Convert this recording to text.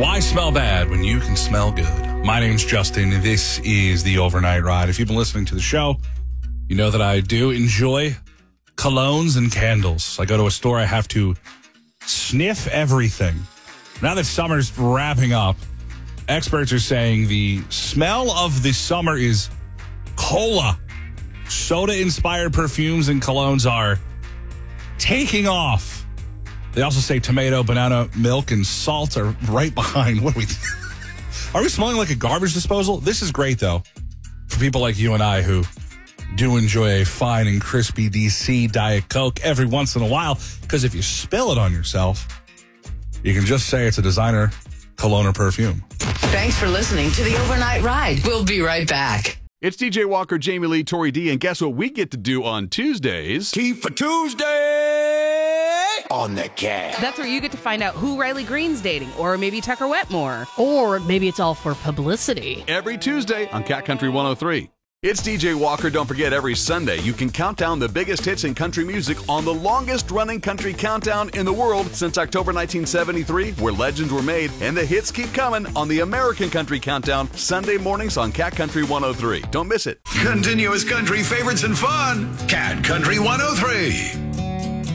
Why smell bad when you can smell good? My name's Justin. This is the Overnight Ride. If you've been listening to the show, you know that I do enjoy colognes and candles. I go to a store, I have to sniff everything. Now that summer's wrapping up, experts are saying the smell of the summer is cola. Soda-inspired perfumes and colognes are taking off. They also say tomato, banana, milk, and salt are right behind. What are we smelling like a garbage disposal? This is great, though, for people like you and I who do enjoy a fine and crispy DC Diet Coke every once in a while, because if you spill it on yourself, you can just say it's a designer cologne or perfume. Thanks for listening to the Overnight Ride. We'll be right back. It's DJ Walker, Jamie Lee, Tori D, and guess what we get to do on Tuesdays? Tea for Tuesday on the Cat. That's where you get to find out who Riley Green's dating, or maybe Tucker Wetmore. Or maybe it's all for publicity. Every Tuesday on Cat Country 103. It's DJ Walker. Don't forget, every Sunday you can count down the biggest hits in country music on the longest-running country countdown in the world since October 1973, where legends were made, and the hits keep coming on the American Country Countdown, Sunday mornings on Cat Country 103. Don't miss it. Continuous country favorites and fun. Cat Country 103.